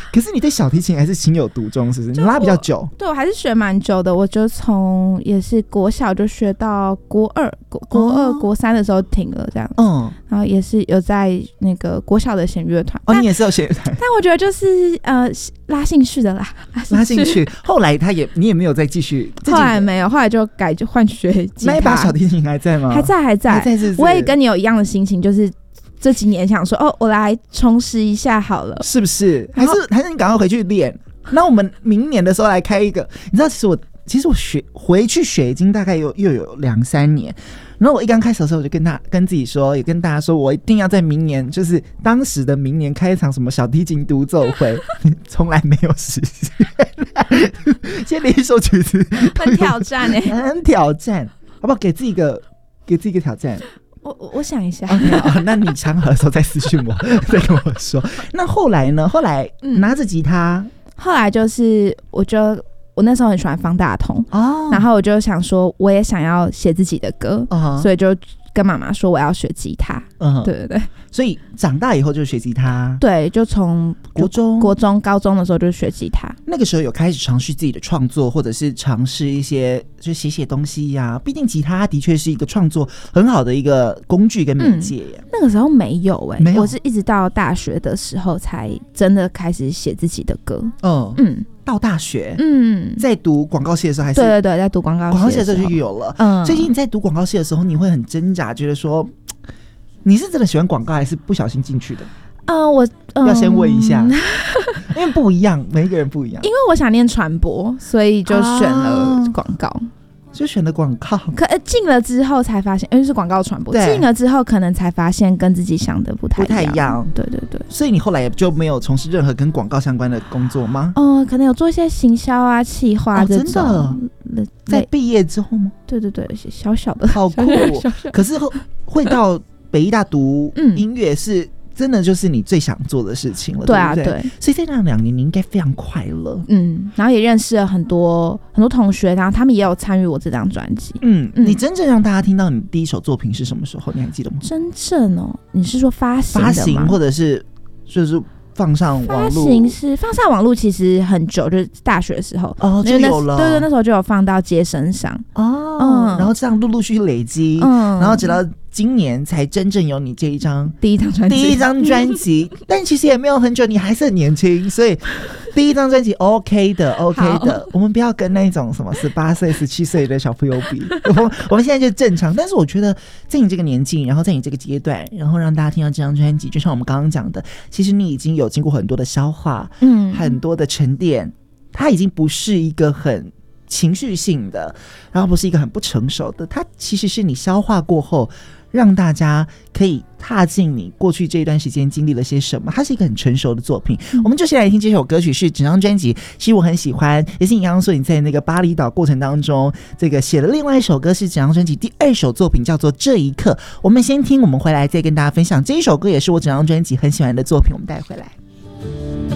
可是你对小提琴还是情有独钟，是不是？你拉比较久。 对，我还是学蛮久的。我就从也是国小就学到国二、国三的时候停了这样子。然后也是有在那个国小的弦乐团。 你也是有弦乐团。 但我觉得就是拉兴趣的啦， 拉兴趣。后来你也没有再继续。 后来没有，后来就换学吉他。 那一把小提琴还在吗？ 还在是不是？我也跟你有一样的心情，就是这几年想说我来重拾一下好了，是不是？还是你赶快回去练。那我们明年的时候来开一个。你知道其实我回去学已经大概又有2-3年。然后我一刚开始的时候，我就跟自己说，也跟大家说，我一定要在明年，就是当时的明年开一场什么小提琴独奏会，从来没有实现。先连一首曲子， 很挑战很挑战，好不好？给自己一个挑战。 我想一下。 Okay, 那你场合的时候再私讯我，再跟我说。那后来呢？后来拿着吉他， 后来就是我那时候很喜欢方大同，然后我就想说我也想要写自己的歌，所以就跟妈妈说我要学吉他。对， 所以长大以后就学吉他。 对，就从国中、高中的时候就学吉他。 那个时候有开始尝试自己的创作，或者是尝试一些就写东西呀。毕竟吉他的确是一个创作很好的一个工具跟媒介。 那个时候没有我是一直到大学的时候才真的开始写自己的歌。到大学，在读广告系的时候还是对，在读广告系的时候就有了。最近你在读广告系的时候，你会很挣扎，觉得说你是真的喜欢广告，还是不小心进去的？ 我要先问一下，因为不一样，每一个人不一样。 因为我想念传播，所以就选了广告。 就选了广告， 进了之后才发现，因为是广告传播，进了之后可能才发现跟自己想的不太一样。对， 所以你后来也就没有从事任何跟广告相关的工作吗？ 可能有做一些行销啊、企划这种。 真的，在毕业之后吗？ 对，小小的， 好酷。可是会到北艺大读音乐是。真的就是你最想做的事情了，对不对？对。所以在那2年你应该非常快乐。 然后也认识了很多同学，然后他们也有参与我这张专辑。 你真正让大家听到你第一首作品是什么时候？你还记得吗？ 真正你是说发行或者是就是放上网络？ 放上网络其实很久，就是大学的时候就有了。 对，那时候就有放到街声上然后这样陆续累积，然后直到今年才真正有你这第一张专辑。但其实也没有很久，你还是很年轻，所以第一张专辑 OK 的。我们不要跟那种什么18岁、17岁的小朋友比，我们现在就正常。但是我觉得在你这个年纪，然后在你这个阶段，然后让大家听到这张专辑，就像我们刚刚讲的，其实你已经有经过很多的消化，很多的沉淀，它已经不是一个很情绪性的，然后不是一个很不成熟的，它其实是你消化过后让大家可以踏进你过去这一段时间经历了些什么，它是一个很成熟的作品。我们就先来听这首歌曲，是整张专辑其实我很喜欢，也是你刚刚说你在那个巴厘岛过程当中这个写了另外一首歌，是整张专辑第2首作品，叫做这一刻。我们先听，我们回来再跟大家分享这一首歌，也是我整张专辑很喜欢的作品，我们带回来。